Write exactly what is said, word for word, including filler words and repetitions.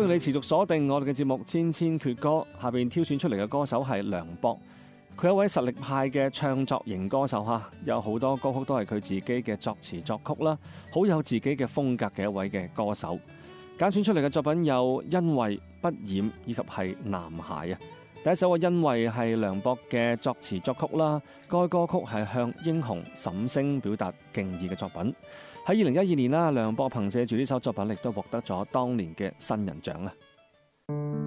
歡迎你持續鎖定我哋嘅節目《千千闕歌》，下邊挑選出嚟嘅歌手係梁博。佢係一位實力派嘅唱作型歌手吓，有好多歌曲都係佢自己嘅作詞作曲啦，好有自己嘅風格嘅一位嘅歌手。揀選出嚟嘅作品有《因為不染》以及係《男孩》啊。第一首嘅《因為》係梁博嘅作詞作曲啦，該歌曲係向英雄沈星表達敬意嘅作品。喺二零一二年啦，梁博憑借住呢首作品，亦都獲得咗當年嘅新人獎啊。